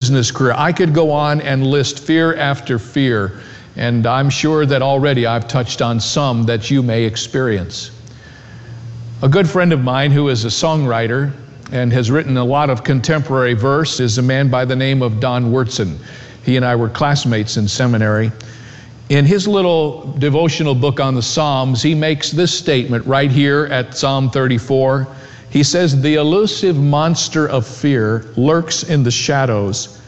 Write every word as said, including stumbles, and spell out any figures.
business career. I could go on and list fear after fear, and I'm sure that already I've touched on some that you may experience. A good friend of mine who is a songwriter and has written a lot of contemporary verse is a man by the name of Don Wurtzen. He and I were classmates in seminary. In his little devotional book on the Psalms, he makes this statement right here at Psalm thirty-four. He says, "The elusive monster of fear lurks in the shadows,